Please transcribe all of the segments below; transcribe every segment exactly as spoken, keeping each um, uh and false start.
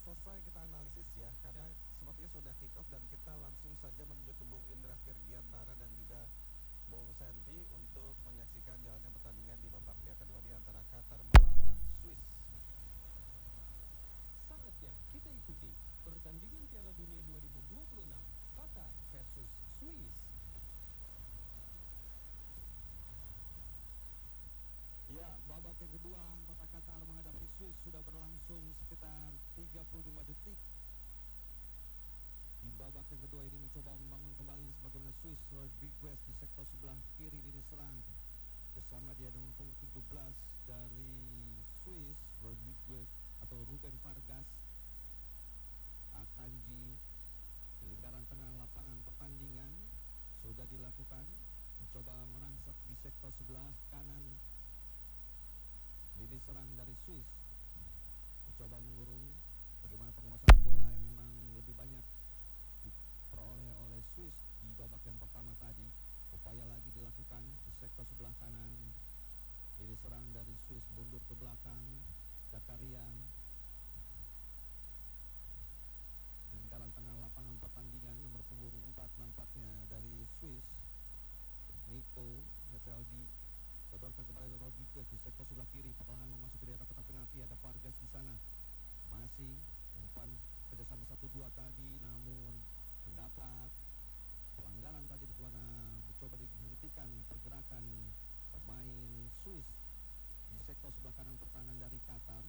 selesai kita analisis ya, karena Ya. sepertinya sudah kick off dan kita langsung saja menuju ke Bung Indra Virgiantara dan juga Bung Senti untuk menyaksikan jalannya pertandingan di babak yang kedua ini antara Qatar melawan Swiss. Saatnya kita ikuti pertandingan Piala Dunia dua ribu dua puluh enam Qatar versus Swiss. Ya, babak yang kedua kota Qatar menghadapi Swiss sudah berlangsung sekitar tiga puluh lima detik. Di babak yang kedua ini mencoba membangun kembali sebagaimana Swiss. Rodriguez di sektor sebelah kiri lini serang. Bersama dia dengan punggung tujuh belas dari Swiss, Rodriguez atau Ruben Vargas. Akanji di lingkaran tengah lapangan pertandingan sudah dilakukan. Mencoba merangsek di sektor sebelah kanan lini serang dari Swiss, mencoba mengurung bagaimana penguasaan bola yang memang lebih banyak diperoleh oleh Swiss di babak yang pertama tadi. Upaya lagi dilakukan di sektor sebelah kanan lini serang dari Swiss, mundur ke belakang. Zakaria di lingkaran tengah lapangan pertandingan, nomor punggung empat nampaknya dari Swiss, Nico Heveldi sodorkan kepada Rodriguez di sektor sebelah kiri, perlahan memasuki daerah kotak penalti. Ada Vargas di sana, masih umpan kerjasama satu dua tadi, namun mendapat pelanggaran tadi bagaimana mencoba dihentikan pergerakan pemain Swiss di sektor sebelah kanan pertahanan dari Qatar.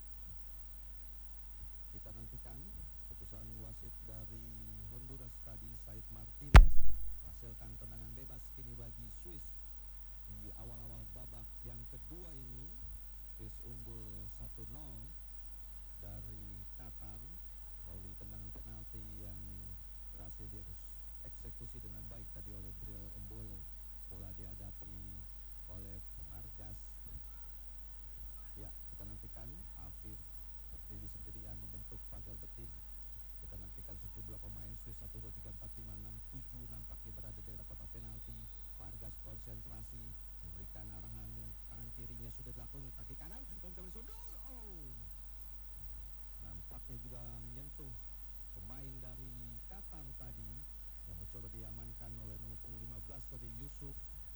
Kita nantikan putusan wasit dari Honduras tadi, Said Martinez, hasilkan tendangan bebas kini bagi Swiss. Di awal-awal babak yang kedua ini Swiss unggul satu nol dari Qatar melalui tendangan penalti yang berhasil dieksekusi dengan baik tadi oleh Bril Embolo. Bola dihadapi oleh Vargas. Ya, kita nantikan Afif berdiri sendirian membentuk pagar betis. Kita nantikan sejumlah pemain Swiss satu, dua, tiga, empat, lima, enam, tujuh nampaknya berada di daerah kotak penalti. Vargas konsentrasi, memberikan arahan dengan tangan kirinya sudah dilakukan kaki kanan dan kembali sundul. Oh, nampaknya juga menyentuh pemain dari Qatar tadi yang mencoba diamankan oleh nomor punggung lima belas tadi, Yusuf,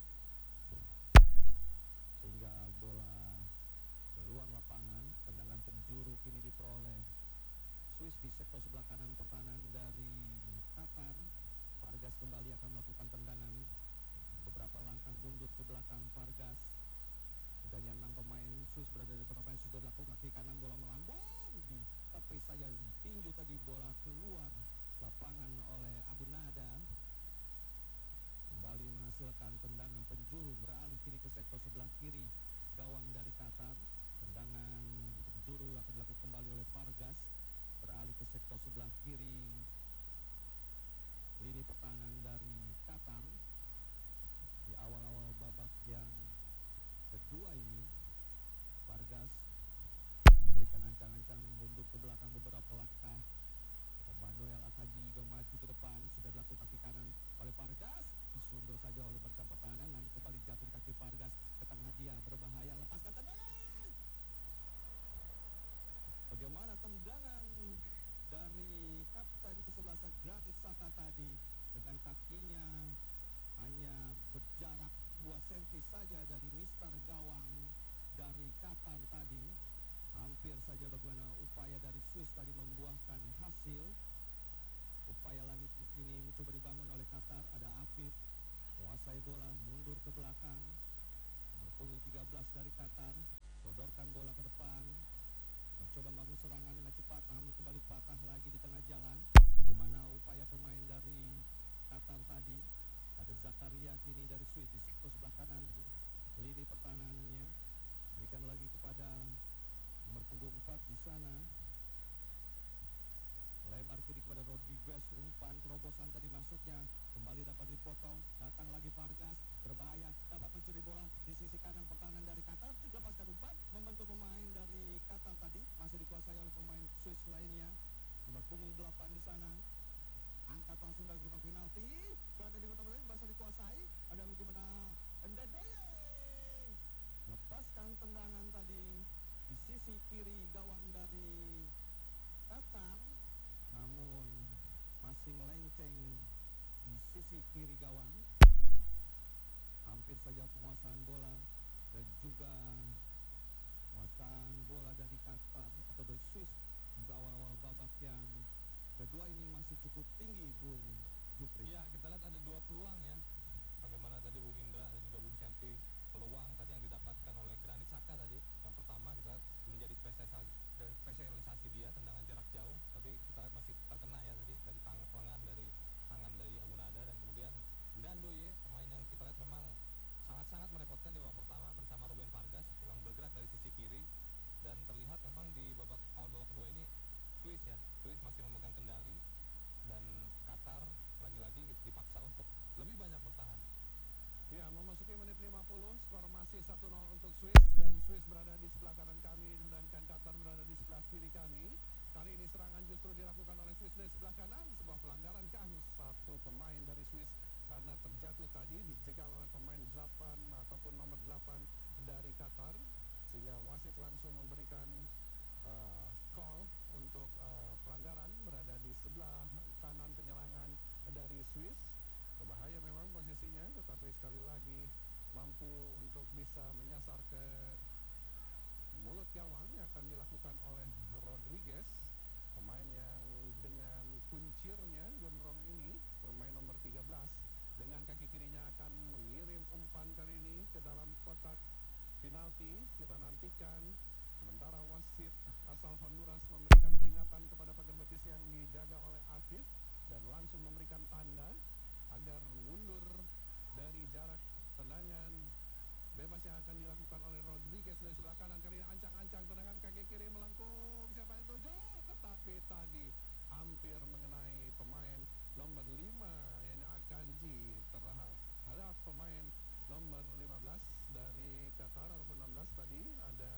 sehingga bola keluar lapangan. Tendangan penjuru kini diperoleh Swiss di sektor sebelah kanan pertahanan dari Qatar. Vargas kembali akan melakukan tendangan, beberapa langkah mundur ke belakang. Vargas, setidaknya enam pemain Swiss berada di kotak penalti sudah dilakukan kaki kanan, bola melambung di tepi saja tinju tadi, bola keluar lapangan oleh Abu Nada. Kembali menghasilkan tendangan penjuru, beralih kini ke sektor sebelah kiri gawang dari Qatar. Tendangan penjuru akan dilakukan kembali oleh Vargas, beralih ke sektor sebelah kiri lini pertahanan dari Qatar. Di awal-awal babak yang kedua ini Vargas memberikan ancang-ancang mundur ke belakang beberapa langkah. Manuel Akanji juga maju ke depan, sudah dilakukan kaki kanan oleh Vargas, disundul saja oleh barisan pertahanan, namun kembali jatuh di kaki Vargas ke tengah, dia berbahaya, lepaskan tendangan. Bagaimana tendangan dari kapten kesebelasan Granit Xhaka tadi, dengan kakinya hanya berjarak dua sentimeter saja dari mister gawang dari Qatar tadi. Hampir saja bagaimana upaya dari Swiss tadi membuahkan hasil. Upaya lagi kini mencoba dibangun oleh Qatar. Ada Afif menguasai bola, mundur ke belakang, nomor punggung tiga belas dari Qatar, sodorkan bola ke depan, mencoba membangun serangan dengan cepat, namun kembali patah lagi di tengah jalan. Bagaimana upaya pemain dari Qatar tadi. Ada Zakaria kini dari Swiss di sektor sebelah kanan lini pertahanannya, berikan lagi kepada nomor punggung empat di sana, lebar kiri kepada Rodriguez, umpan terobosan tadi masuknya, kembali dapat dipotong, datang lagi Vargas, berbahaya, dapat mencuri bola di sisi kanan pertahanan dari Qatar, lepaskan umpan, membentuk pemain dari Qatar tadi, masih dikuasai oleh pemain Swiss lainnya, nomor punggung delapan di sana, angkat langsung dari kotak penalti, berada di kotak penalti, masih dikuasai, ada bagaimana Ndoye, lepaskan tendangan tadi di sisi kiri gawang dari Qatar, namun masih melenceng di sisi kiri gawang. Hampir saja penguasaan bola dan juga penguasaan bola dari Qatar atau dari Swiss di awal-awal babak yang kedua ini masih cukup tinggi, Bung Jupri. Ya, kita lihat ada dua peluang ya. Bagaimana tadi Bung Indra dan juga Bung Senti, peluang tadi yang didapatkan oleh Granit Xhaka tadi. Yang pertama kita lihat menjadi spesialisasi, spesialisasi dia tendangan jarak jauh, tapi kita lihat masih terkena ya tadi dari tangan lengan dari tangan dari Abu Nada. Dan kemudian Ndoye, pemain yang kita lihat memang sangat-sangat merepotkan di babak pertama bersama Ruben Vargas yang bergerak dari sisi kiri. Dan terlihat memang di babak awal babak kedua ini Swiss ya, Swiss masih memegang kendali dan Qatar lagi-lagi dipaksa untuk lebih banyak bertahan. Ya, memasuki menit lima puluh, skor masih satu nol untuk Swiss, dan Swiss berada di sebelah kanan kami sedangkan Qatar berada di sebelah kiri kami. Kali ini serangan justru dilakukan oleh Swiss dari sebelah kanan, sebuah pelanggaran kah satu pemain dari Swiss karena terjatuh tadi dijegal oleh pemain delapan ataupun nomor delapan dari Qatar, sehingga wasit langsung memberikan uh, call untuk uh, pelanggaran berada di sebelah kanan penyerangan dari Swiss. Berbahaya memang posisinya, tetapi sekali lagi mampu untuk bisa menyasar ke mulut gawang yang akan dilakukan oleh Rodriguez, pemain yang dengan kuncirnya gondrong ini, pemain nomor tiga belas, dengan kaki kirinya akan mengirim umpan kali ini ke dalam kotak penalti. Kita nantikan sementara wasit asal Honduras memberikan peringatan kepada pagar betis yang dijaga oleh Afif dan langsung memberikan tanda agar mundur dari jarak tendangan bebas yang akan dilakukan oleh Rodriguez dari sebelah kanan. Kali ini ancang-ancang tendangan kaki kiri melengkung, siapa yang tuju, tetapi tadi hampir mengenai pemain nomor lima yang Akanji terhadap pemain nomor lima belas dari Qatar ataupun enam belas tadi ada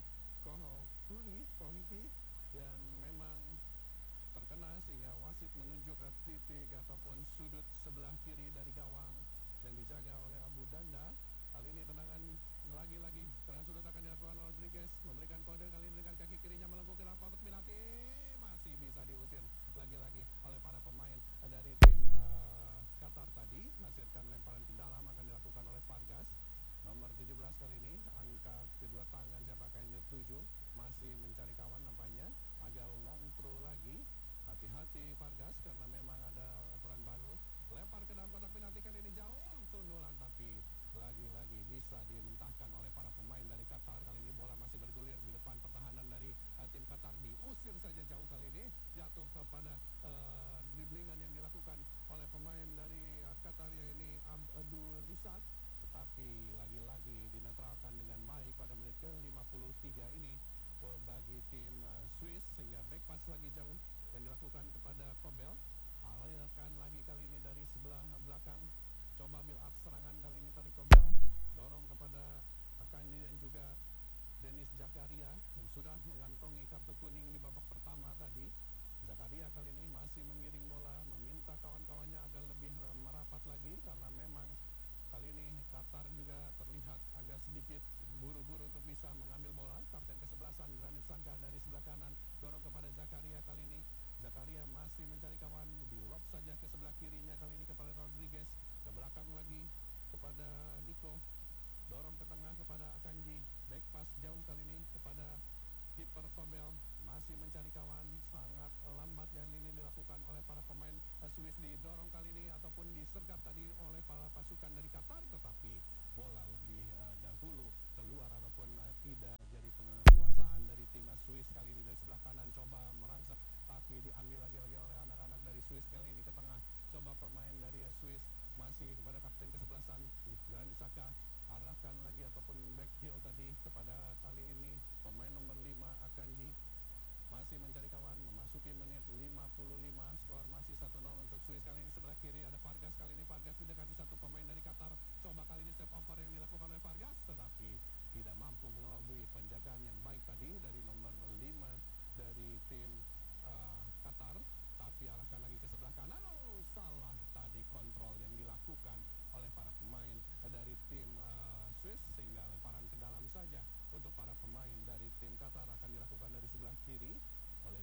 Kohuri Kohiki yang memang terkena, sehingga wasit menunjuk ke titik ataupun sudut sebelah kiri dari gawang yang dijaga oleh Abu Danda. Kali ini tendangan lagi-lagi tendangan sudut akan dilakukan oleh Rodriguez, memberikan kode kali ini dengan kaki kirinya melengkung ke dalam kotak penalti, masih bisa diusir lagi-lagi oleh para pemain dari tim uh, Qatar tadi. Hasilkan lemparan ke dalam akan dilakukan oleh Vargas nomor tujuh belas. Kali ini angkat kedua tangan, siapakah yang tujuh, masih mencari kawan nampaknya, agak long throw lagi. Hati-hati Vargas karena memang ada aturan baru. Lempar ke dalam kotak penalti kali ini jauh sundulan, tapi lagi-lagi bisa dimentahkan oleh para pemain dari Qatar. Kali ini bola masih bergulir di depan pertahanan dari uh, tim Qatar, diusir saja jauh. Kali ini jatuh kepada uh, driblingan yang dilakukan oleh pemain dari uh, Qatar, yaitu Abdul Rizak, tetapi lagi-lagi dinetralkan dengan baik pada menit ke lima puluh tiga ini uh, bagi tim uh, Swiss, sehingga back pass lagi jauh yang dilakukan kepada Kobel. Alirkan lagi kali ini dari sebelah belakang, coba build up serangan kali ini tadi Kobel, dorong kepada Akandi dan juga Dennis Zakaria yang sudah mengantongi kartu kuning di babak pertama tadi. Zakaria kali ini masih mengiring bola, meminta kawan-kawannya agar lebih merapat lagi karena memang kali ini Qatar juga terlihat agak sedikit buru-buru untuk bisa mengambil bola. Kapten kesebelasan Granit Xhaka dari sebelah kanan dorong kepada Zakaria, kali ini Zakaria masih mencari kawan, di lob saja ke sebelah kirinya kali ini kepada Rodriguez, ke belakang lagi kepada Diko, dorong ke tengah kepada Akanji, back pass jauh kali ini kepada kiper Kobel, masih mencari kawan, sangat lambat yang ini dilakukan oleh para pemain Swiss. Didorong kali ini ataupun disergap tadi oleh para pasukan dari Qatar, tetapi bola lebih uh, dahulu keluar ataupun uh, tidak jadi penguasaan dari tim Swiss. Kali ini dari sebelah kanan coba merangsek, tapi diambil lagi-lagi oleh anak-anak dari Swiss. Kali ini ke tengah, coba permain dari Swiss masih kepada kapten kesebelasan Granit Xhaka, arahkan lagi ataupun back heel tadi kepada kali ini pemain nomor lima Akanji, masih mencari kawan. Memasuki menit lima puluh lima, skor masih satu nol untuk Swiss. Kali ini sebelah kiri ada Vargas, kali ini Vargas didekati satu pemain dari Qatar, coba kali ini step over yang dilakukan oleh Vargas, tetapi tidak mampu mengelabui penjagaan yang baik tadi dari nomor lima dari tim uh, Qatar. Tapi arahkan lagi ke sebelah kanan, oh salah tadi kontrol yang dilakukan oleh para pemain dari tim uh, Swiss, sehingga lemparan ke dalam saja untuk para pemain dari tim Qatar akan dilakukan dari sebelah kiri oleh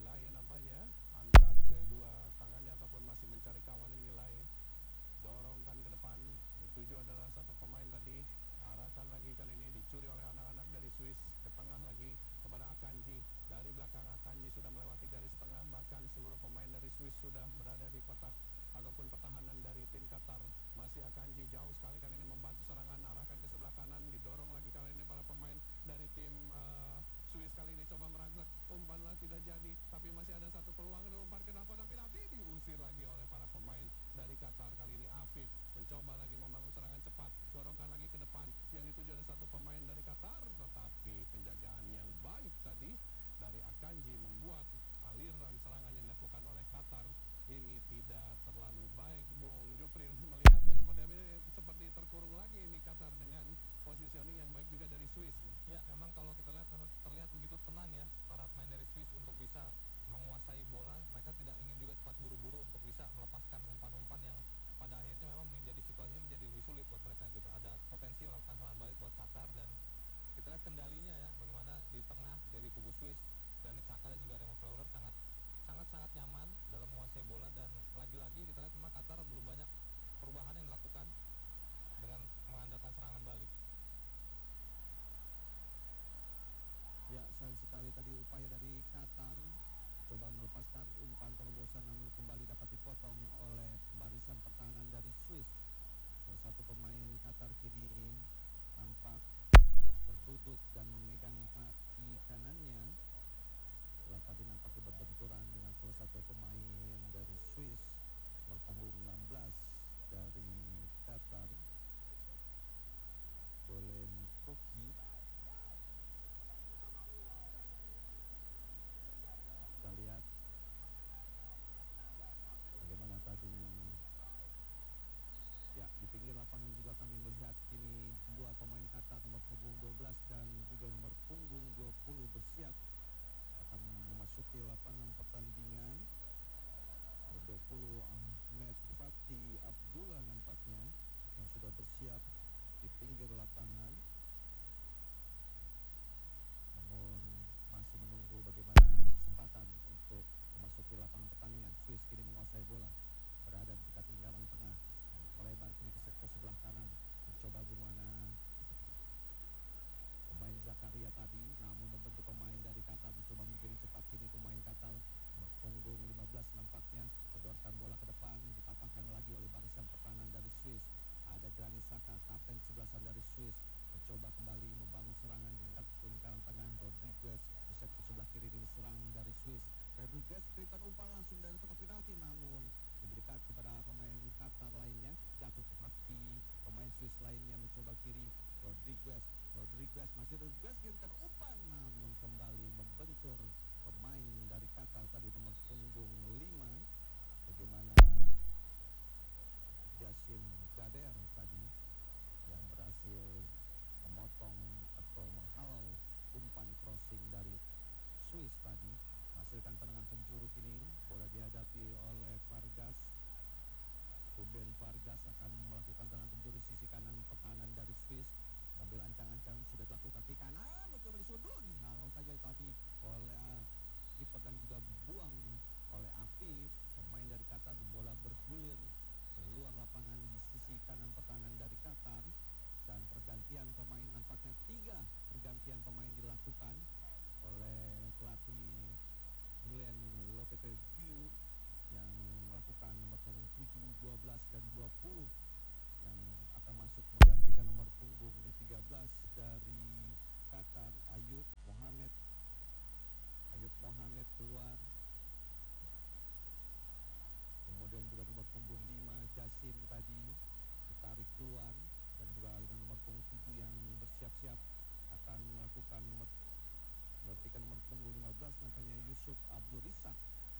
Lai nampaknya angkat kedua tangannya ataupun masih mencari kawan ini Lai. Dorongkan ke depan. Dituju adalah satu pemain tadi. Arahkan lagi kali ini dicuri oleh anak-anak dari Swiss. Ke tengah lagi kepada Akanji. Dari belakang Akanji sudah melewati garis tengah. Bahkan seluruh pemain dari Swiss sudah berada di kotak ataupun pertahanan dari tim Qatar. Masih Akanji jauh sekali kali ini membantu serangan. Arahkan ke sebelah kanan. Didorong lagi kali ini para pemain dari tim uh, Swiss kali ini coba merangsek. Umpanlah tidak jadi. Tapi masih ada satu peluang. Umpan kenapa tapi nanti diusir lagi oleh para pemain dari Qatar. Kali ini Afif mencoba lagi membangun serangan cepat. Dorongkan lagi ke depan. Yang dituju ada satu pemain dari Qatar. Tetapi penjagaan yang baik tadi dari Akanji membuat aliran serangan yang dilakukan oleh Qatar ini tidak terlalu baik. Bung Jupri melihatnya seperti ini, seperti terkurung lagi ini Qatar dengan positioning yang baik juga dari Swiss. Ya, memang kalau kita lihat memang terlihat begitu tenang ya para pemain dari Swiss untuk bisa menguasai bola. Mereka tidak ingin juga cepat buru-buru untuk bisa melepaskan umpan-umpan yang pada akhirnya memang menjadi situasinya menjadi lebih sulit buat mereka gitu. Ada potensi melakukan serangan balik buat Qatar dan kita lihat kendalinya ya bagaimana di tengah dari kubu Swiss, Granit Xhaka dan juga Remo Freuler sangat sangat sangat nyaman dalam menguasai bola. Dan lagi-lagi kita lihat memang Qatar belum banyak perubahan yang dilakukan dengan mengandalkan serangan balik. Ya, sayang sekali tadi upaya dari Qatar coba melepaskan umpan terobosan namun kembali dapat dipotong oleh barisan pertahanan dari Swiss. Salah satu pemain Qatar kini tampak berduduk dan memegang kaki kanannya setelah tadi nampaknya berbenturan dengan salah satu pemain dari Swiss berpunggung enam belas dari Qatar, Bolen Koki. Kita lihat bagaimana tadi ya di pinggir lapangan juga kami melihat kini dua pemain Qatar nomor punggung dua belas dan juga nomor punggung dua puluh bersiap akan memasuki lapangan pertandingan. Nomor dua puluh Ahmed Fatih Abdullah nampaknya yang sudah bersiap di pinggir lapangan. Namun masih menunggu bagaimana kesempatan untuk memasuki lapangan pertandingan. Swiss kini menguasai bola, berada di dekat lingkaran tengah, melebar kini ke sektor sebelah kanan, mencoba bagaimana pemain Zakaria tadi, namun membentuk pemain dari Qatar mencoba menggiring cepat kini pemain Qatar nomor punggung lima belas nampaknya sodorkan bola ke depan, dipatahkan lagi oleh barisan pertahanan dari Swiss. Ada Granit Xhaka, kapten kesebelasan dari Swiss, mencoba kembali membangun serangan di lingkaran tengah. Rodriguez di sektor sebelah kiri diserang dari Swiss. Rodriguez kirimkan umpan langsung dari kotak penalti, namun lebih dekat kepada pemain Qatar lainnya, jatuh ke kaki pemain Swiss lainnya mencoba kiri. Rodriguez, Rodriguez masih Rodriguez kirimkan umpan, namun kembali membentur pemain dari Qatar tadi nomor punggung lima. Bagaimana Jassim Gader tadi yang berhasil memotong atau menghalau umpan crossing dari Swiss tadi, menghasilkan tendangan penjuru. Kini bola dihadapi oleh Vargas. Ruben Vargas akan melakukan tendangan penjuru sisi kanan pertahanan dari Swiss. Ambil ancang-ancang sudah dilakukan kaki kanan, mencoba disundul, dihalau saja tadi oleh uh, kiper dan juga buang oleh Afif. Pemain dari Qatar, bola bergulir keluar lapangan di sisi kanan pertahanan dari Qatar. Dan pergantian pemain nampaknya tiga pergantian pemain dilakukan oleh pelatih Julen Lopetegui yang melakukan nomor punggung tujuh, dua belas dan dua puluh yang akan masuk menggantikan nomor punggung tiga belas dari Qatar, Ayub Mohamed. Ayub Mohamed keluar. Kemudian juga nomor punggung lima Jassim tadi ditarik keluar, dan juga ada nomor punggung tujuh yang bersiap-siap akan melakukan nomor menggantikan nomor punggung lima belas nampaknya Yusuf Abdul Rizak.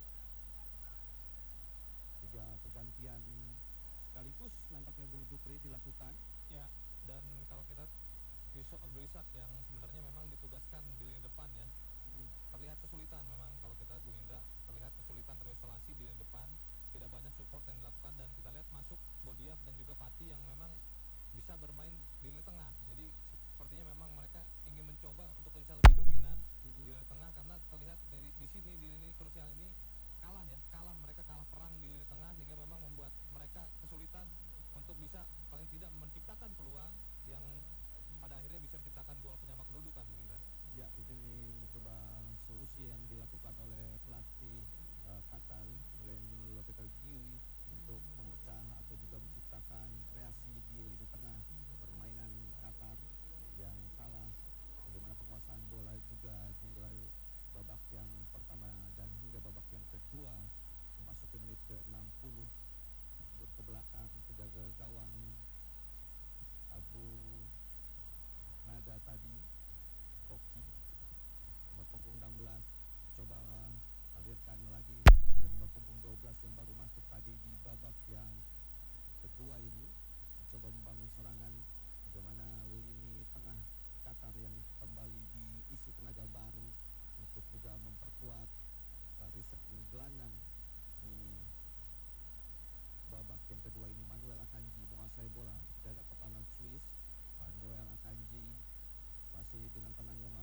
Tiga pergantian sekaligus nampaknya Bung Jupri dilakukan. Ya, dan kalau kita Yusuf Abdul Rizak yang sebenarnya memang ditugaskan di lini depan ya, hmm. terlihat kesulitan memang kalau kita Bung Indra, terlihat kesulitan terisolasi di lini depan, tidak banyak support yang dilakukan, dan kita lihat masuk Bodiaf dan juga Fatih yang memang bisa bermain di lini tengah. Jadi sepertinya memang mereka ingin mencoba untuk bisa lebih dominan mm-hmm. di lini tengah, karena terlihat dari di sini di lini krusial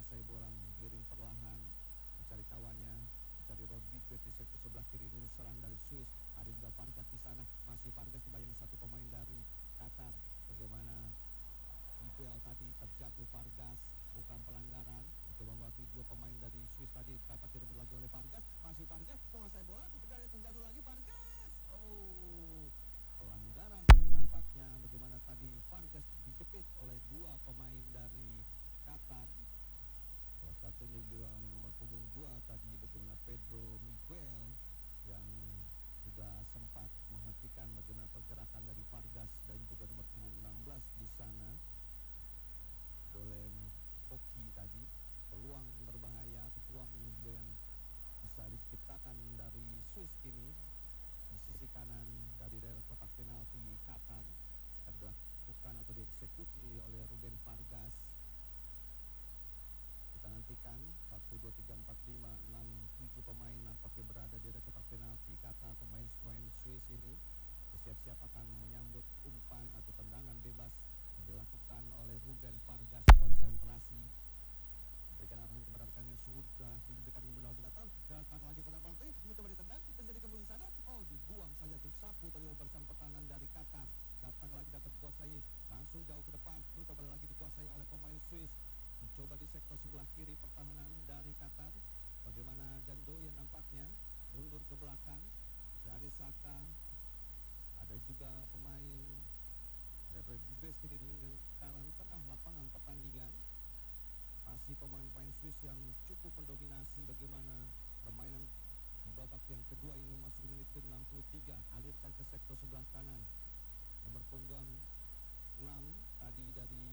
menguasai bola, menggiring perlahan, mencari kawannya, mencari Rodriguez di sektor sebelah kiri. Ini serang dari Swiss. Ada juga Vargas di sana, masih Vargas dibayangi satu pemain dari Qatar. Bagaimana Miguel tadi terjatuh Vargas, bukan pelanggaran. Mencoba melatih dua pemain dari Swiss tadi, dapat direbut lagi oleh Vargas. Masih Vargas menguasai bola, dan terjatuh lagi Vargas. Oh, pelanggaran nampaknya. Bagaimana tadi Vargas dijepit oleh dua pemain dari Qatar. Salah satunya juga nomor punggung dua tadi, bagaimana Pedro Miguel yang juga sempat menghentikan bagaimana pergerakan dari Vargas, dan juga nomor punggung enam belas di sana boleh Koki tadi. Peluang berbahaya atau peluang juga yang bisa diciptakan dari Swiss ini di sisi kanan dari daerah kotak penalti Qatar akan dilakukan atau dieksekusi oleh Ruben Vargas. Kita nantikan satu, dua, tiga, empat, lima, enam, tujuh pemain nampaknya berada di daerah kotak penalti Qatar. Pemain-pemain Swiss ini bersiap-siap akan menyambut umpan atau tendangan bebas yang dilakukan oleh Ruben Vargas. Konsentrasi, berikan arahan kepada rekannya, sudah diberikan bola datang, datang lagi kotak penalti, mencoba ditendang, terjadi kembali di sana. Oh, dibuang saja tuh sapu tadi oleh barisan pertahanan dari Qatar. Datang lagi, dapat dikuasai, langsung jauh ke depan, mencoba lagi dikuasai oleh pemain Swiss. Mencoba di sektor sebelah kiri pertahanan dari Qatar. Bagaimana Dandoye nampaknya mundur ke belakang. Granit Xhaka, ada juga pemain, ada Rodriguez kini di lingkaran tengah lapangan pertandingan. Masih pemain-pemain Swiss yang cukup mendominasi bagaimana permainan di babak yang kedua ini memasuki menit ke enam puluh tiga. Alirkan ke sektor sebelah kanan, nomor punggung enam tadi dari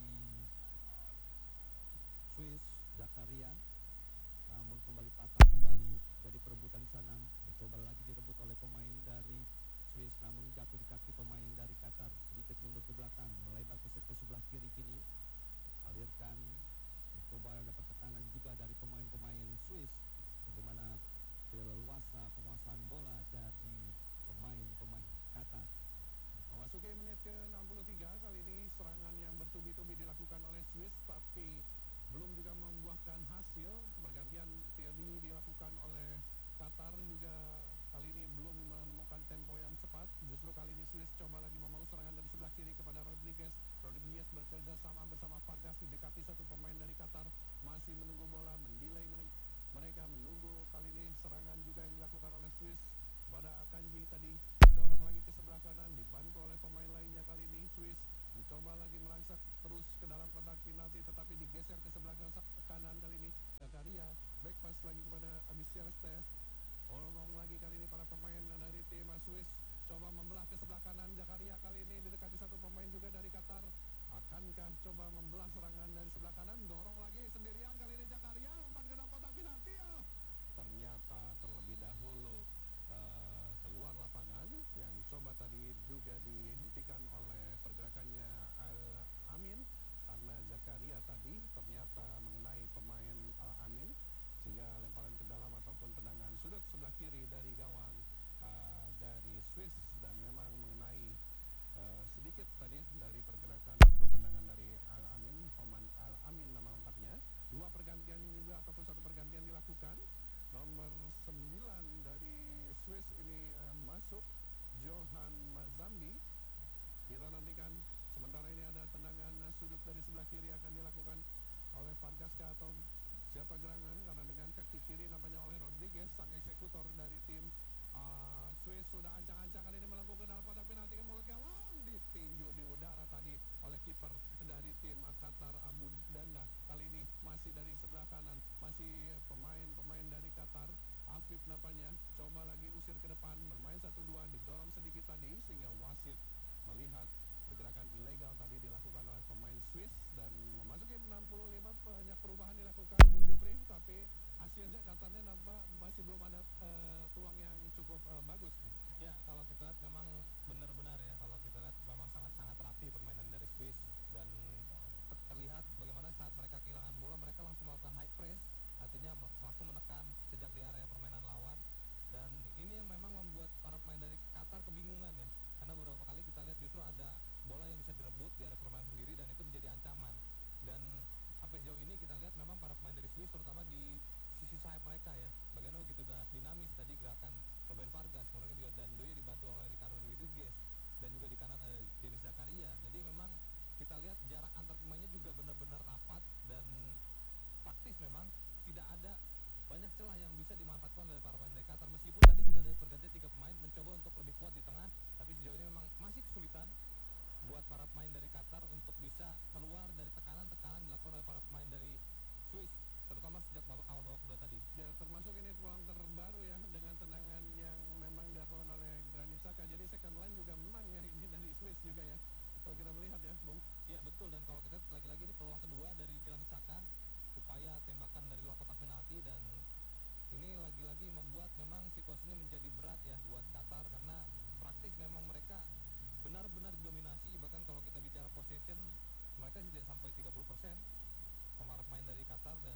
Swiss, Zakaria, namun kembali patah kembali. Jadi perebutan di sana, mencoba lagi direbut oleh pemain dari Swiss, namun jatuh di kaki pemain dari Qatar. Sedikit mundur ke belakang, melebar ke sektor sebelah kiri kini. Alirkan, mencoba dapat tekanan juga dari pemain-pemain Swiss. Bagaimana leluasa penguasaan bola dari pemain-pemain Qatar. Memasuki menit ke enam puluh tiga, kali ini serangan yang bertubi-tubi dilakukan oleh Swiss, tapi belum juga membuahkan hasil. Pergantian tadi dilakukan oleh Qatar juga kali ini belum menemukan tempo yang cepat. Justru kali ini Swiss coba lagi membangun serangan dari sebelah kiri kepada Rodriguez. Rodriguez bekerja sama bersama Vargas, didekati satu pemain dari Qatar, masih menunggu bola, mendelay mereka, menunggu kali ini serangan juga yang dilakukan oleh Swiss pada Akanji tadi. Dorong lagi ke sebelah kanan, dibantu oleh pemain lainnya. Kali ini Swiss mencoba lagi melangsak terus ke dalam kotak penalti, tetapi digeser ke sebelah kanan. Kali ini Zakaria back pass lagi kepada Abis Celeste. Dorong lagi kali ini para pemain dari tim Swiss, coba membelah ke sebelah kanan. Zakaria kali ini didekati satu pemain juga dari Qatar. Akankah coba membelah serangan dari sebelah kanan? Dorong lagi sendirian kali ini Zakaria, umpan ke dalam kotak penalti. Oh, ternyata terlebih dahulu uh, keluar lapangan. Yang coba tadi juga dihentikan oleh pergerakannya Al-Amin, karena Zakaria tadi ternyata mengenai pemain Al-Amin, sehingga lemparan ke dalam ataupun tendangan sudut sebelah kiri dari gawang uh, dari Swiss, dan memang mengenai uh, sedikit tadi dari pergerakan ataupun tendangan dari Al-Amin. Homan Al-Amin nama lengkapnya. Dua pergantian juga ataupun satu pergantian dilakukan. Nomor sembilan dari Swiss ini uh, masuk, Johan Mazambi. Kita nantikan. Sementara ini ada tendangan uh, sudut dari sebelah kiri akan dilakukan oleh Vargas atau siapa gerangan, karena dengan kaki kiri namanya oleh Rodriguez, sang eksekutor dari tim uh, Swiss. Sudah ancang-ancang kali ini melengkung ke dalam kotak penalti, ke mulut gawang, ditinju di udara tadi oleh kiper dari tim Qatar, Abu Danda. Kali ini masih dari sebelah kanan, masih pemain-pemain dari Qatar. Afif nampaknya coba lagi usir ke depan, bermain satu dua, didorong sedikit tadi sehingga wasit melihat pergerakan ilegal tadi dilakukan oleh pemain Swiss. Dan memasuki enam puluh lima, banyak perubahan dilakukan Bung Jupri, tapi hasilnya katanya nampak masih belum ada uh, peluang yang cukup uh, bagus. Ya, kalau kita lihat memang benar-benar ya, kalau kita lihat memang sangat-sangat rapi permainan dari Swiss, dan terlihat bagaimana saat mereka kehilangan bola mereka langsung melakukan high press, artinya langsung menekan sejak di area permainan lawan. Dan ini yang memang membuat para pemain dari Qatar kebingungan ya, karena beberapa kali kita lihat justru ada bola yang bisa direbut di area permainan sendiri dan itu menjadi ancaman. Dan sampai sejauh ini kita lihat memang para pemain dari untuk bisa keluar dari tekanan-tekanan dilakukan oleh para pemain dari Swiss, terutama sejak babak awal babak kedua tadi. Ya, termasuk ini peluang terbaru ya dengan tendangan yang memang dilakukan oleh Granit Xhaka. Jadi second line juga menang ya ini dari Swiss juga ya. Kalau kita melihat ya, Bung. Ya betul, dan kalau kita lihat lagi-lagi ini peluang kedua dari Granit Xhaka, upaya tembakan dari luar kotak penalti, dan ini lagi-lagi membuat memang situasinya menjadi berat ya buat Qatar karena praktis memang mereka benar-benar didominasi. Bahkan kalau kita bicara possession, mereka tidak sampai tiga puluh persen para pemain dari Qatar, dan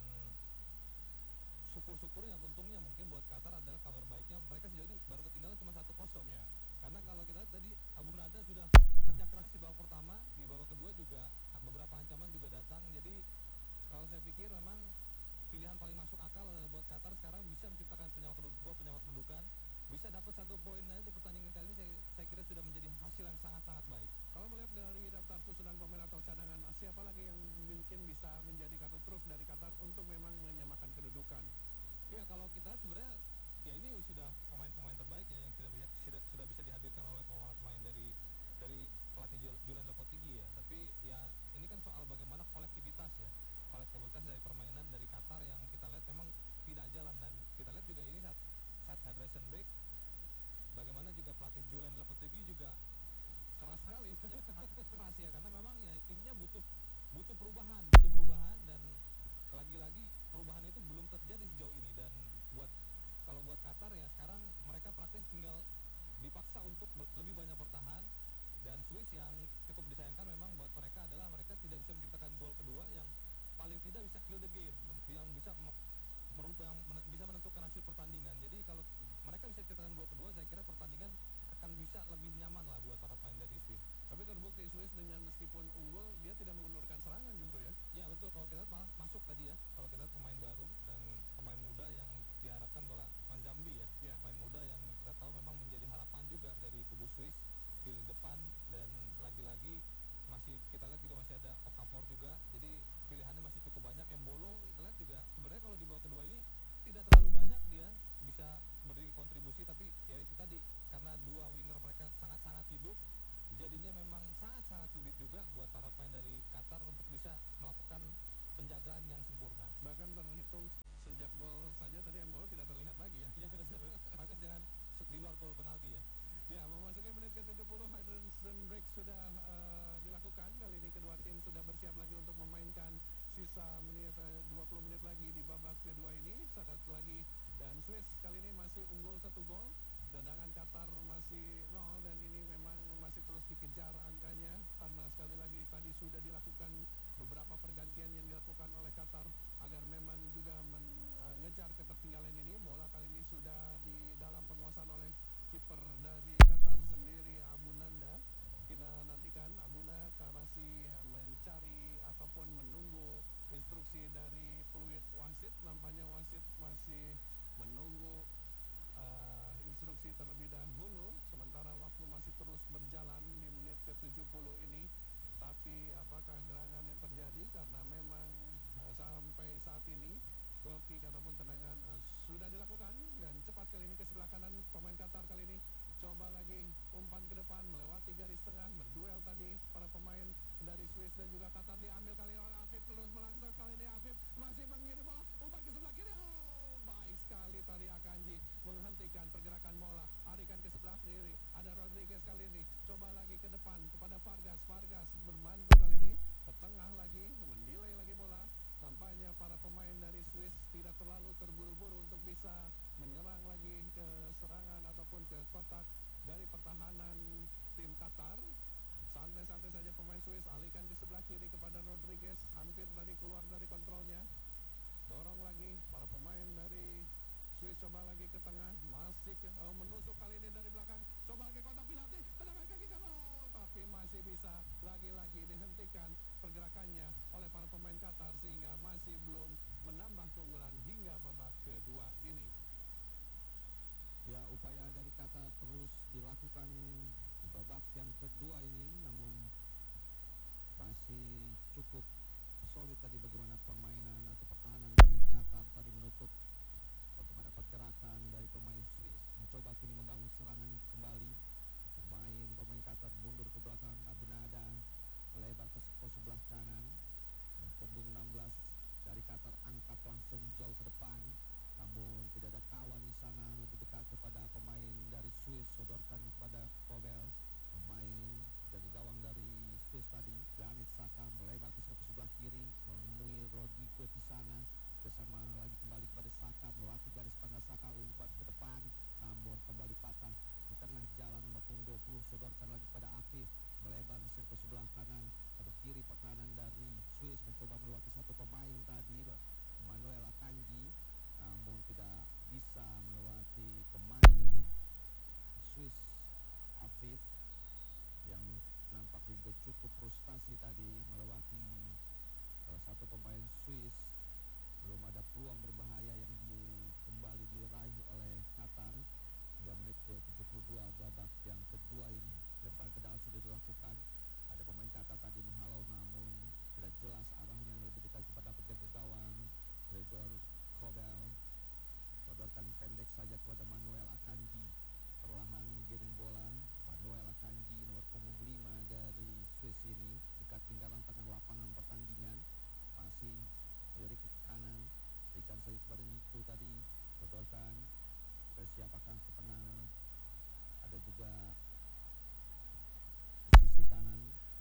syukur-syukurnya untungnya mungkin buat Qatar adalah kabar baiknya mereka sejauh ini baru ketinggalan cuma satu kosong. Ya. Karena kalau kita lihat tadi Abu Nada sudah kerja keras di babak pertama, di babak kedua juga beberapa ancaman juga datang. Jadi kalau saya pikir memang pilihan paling masuk akal adalah buat Qatar sekarang bisa menciptakan penyama kedudukan, penyama kedudukan, bisa dapat satu poin aja di pertandingan kali ini. Saya, saya kira sudah menjadi hasil yang sangat-sangat baik. Kalau melihat dari daftar susunan pemain atau cadangan, siapa lagi yang mungkin bisa menjadi kartu truf dari Qatar untuk memang menyamakan kedudukan? Ya kalau kita lihat sebenarnya ya ini sudah pemain-pemain terbaik ya yang sudah bisa sudah, sudah bisa dihadirkan oleh pemain-pemain dari dari pelatih Julian Lopetegui ya. Tapi ya ini kan soal bagaimana kolektivitas ya, kolektivitas dari permainan dari Qatar yang kita lihat memang tidak jalan, dan kita lihat juga ini saat saat hydration break bagaimana juga pelatih Julian Lopetegui juga Keras sekali. ya, sangat keras ya, karena memang ya timnya butuh butuh perubahan, butuh perubahan, dan lagi-lagi perubahan itu belum terjadi sejauh ini. Dan buat kalau buat Qatar ya sekarang mereka praktis tinggal dipaksa untuk lebih banyak bertahan, dan Swiss yang cukup disayangkan memang buat mereka adalah mereka tidak bisa menciptakan gol kedua yang paling tidak bisa kill the game, yang bisa merubah, yang bisa menentukan hasil pertandingan. Jadi kalau mereka bisa menciptakan gol kedua, saya kira pertandingan akan bisa lebih nyaman lah buat para pemain dari Swiss. Tapi terbukti Swiss dengan meskipun unggul, dia tidak mengundurkan serangan justru ya. Ya betul, kalau kita malah masuk tadi ya, kalau kita pemain baru dan pemain muda yang diharapkan bahwa Mazambi ya, Ya. pemain muda yang kita tahu memang menjadi harapan juga dari kubu Swiss di lini depan, dan lagi-lagi masih kita lihat juga masih ada Okafor juga, jadi pilihannya masih cukup banyak. Embolo kita lihat juga sebenarnya kalau di babak kedua ini tidak terlalu banyak dia bisa beri kontribusi, tapi ya itu tadi karena dua winger mereka sangat-sangat hidup, jadinya memang sangat-sangat sulit juga buat para pemain dari Qatar untuk bisa melakukan penjagaan yang sempurna. Bahkan terhitung sejak gol saja tadi Embolo tidak terlihat lagi ya. Ya, maka dengan di luar gol penalti ya. Ya, memasuki menit ke tujuh puluh, hydration break sudah uh, dilakukan. Kali ini kedua tim sudah bersiap lagi untuk memainkan sisa menit uh, dua puluh menit lagi di babak kedua ini. Saat lagi, dan Swiss kali ini masih unggul satu gol. Tendangan Qatar masih nol, dan ini memang masih terus dikejar angkanya karena sekali lagi tadi sudah dilakukan beberapa pergantian yang dilakukan oleh Qatar agar memang juga mengejar ketertinggalan ini. Bola kali ini sudah di dalam penguasaan oleh kiper dari Qatar sendiri, Abu Nanda. Kita nantikan Abu Nanda masih mencari ataupun menunggu instruksi dari peluit wasit. Nampaknya wasit masih menunggu uh, instruksi terlebih dahulu, sementara waktu masih terus berjalan di menit ke tujuh puluh ini. Tapi apakah gerangan yang terjadi karena memang uh, sampai saat ini goal kick ataupun tendangan uh, sudah dilakukan, dan cepat kali ini ke sebelah kanan pemain Qatar kali ini coba lagi umpan ke depan melewati garis tengah, berduel tadi para pemain dari Swiss dan juga Qatar. Diambil kali ini oleh Afif, terus melangsung kali ini Afif masih mengirim bola umpan ke sebelah kiri. Oh, baik sekali tadi Akanji menghentikan pergerakan bola, arikan ke sebelah kiri. Ada Rodriguez kali ini coba lagi ke depan kepada Vargas. Vargas berbantu kali ini ke tengah lagi, mendelay lagi bola. Tampaknya para pemain dari Swiss tidak terlalu terburu-buru untuk bisa menyerang lagi ke serangan ataupun ke kotak dari pertahanan tim Qatar. Santai-santai saja pemain Swiss, alihkan ke sebelah kiri kepada Rodriguez, hampir tadi keluar dari kontrolnya. Dorong lagi para pemain dari Swiss, coba lagi ke tengah, masih uh, menusuk kali ini dari belakang, coba lagi kotak penalti, tendangan kaki kanan, oh, tapi masih bisa lagi-lagi dihentikan pergerakannya oleh para pemain Qatar sehingga masih belum menambah keunggulan hingga babak kedua ini. Ya, upaya dari Qatar terus dilakukan di babak yang kedua ini, namun masih cukup solid tadi bagaimana permainan atau pertahanan dari Qatar tadi menutup bagaimana pergerakan dari pemain Swiss. Mencoba kini membangun serangan kembali. Pemain pemain Qatar mundur ke belakang. Abu Nada melebar ke sektor sebelah kanan. Punggung enam belas dari Qatar angkat langsung jauh ke depan, namun tidak ada kawan di sana, lebih dekat kepada pemain dari Swiss, sodorkan kepada Kobel, pemain jaga gawang dari Swiss tadi, Granit Xhaka melebar ke sektor sebelah kiri, menemui Rodriguez di sana, bersama lagi kembali kepada Xhaka, melewati garis pangkal Xhaka, umpan ke depan, namun kembali patah di tengah jalan. Nomor punggung dua puluh sodorkan lagi pada Afif, melebar di sektor sebelah kanan atau kiri pertahanan dari Swiss, mencoba melewati satu pemain tadi, Manuel Akanji, namun tidak bisa melewati pemain Swiss Afif yang nampak juga cukup frustasi tadi melewati uh, satu pemain Swiss. Belum ada peluang berbahaya yang di, kembali diraih oleh Qatar hingga menit ke tujuh puluh dua babak yang kedua ini. Lempar ke dalam sudah dilakukan, ada pemain Qatar tadi menghalau namun tidak jelas arahnya, lebih dekat kepada penjaga gawang Gregor Kobel, sodorkan pendek saja kepada Manuel Akanji, perlahan menggiring bola. Manuel Akanji nomor punggung lima dari Swiss ini dekat lingkaran tengah lapangan pertandingan, masih melirik ke kanan, berikan saja kepada Nico tadi, sodorkan persiapakan ke tengah, ada juga di sisi kanan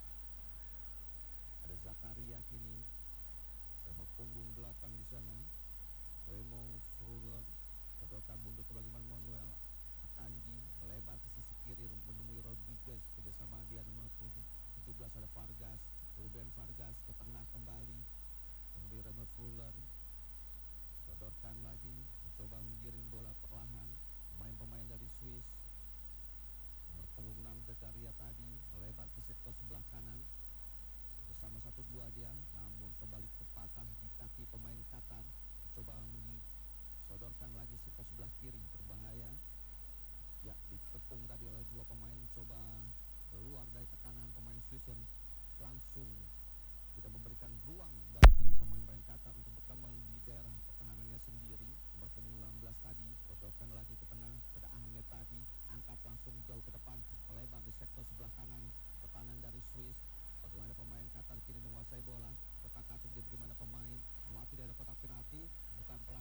ada Zakaria kini, nomor punggung delapan di sana, Remo Freuler, sodorkan mundur ke bagian Manuel Akanji, melebar ke sisi kiri menemui Rodriguez, kerjasama dia nomor punggung tujuh belas ada Vargas, Ruben Vargas ke tengah kembali menemui Remo Freuler, sodorkan lagi, mencoba menggiring bola perlahan, pemain-pemain dari Swiss, nomor punggung enam Zakaria tadi melebar ke sektor sebelah kanan bersama satu dua dia, namun kembali terpatah di kaki pemain Qatar, mencoba sodorkan lagi sektor sebelah kiri, berbahaya ya, ditepung tadi oleh dua pemain, coba keluar dari tekanan pemain Swiss yang langsung tidak memberikan ruang bagi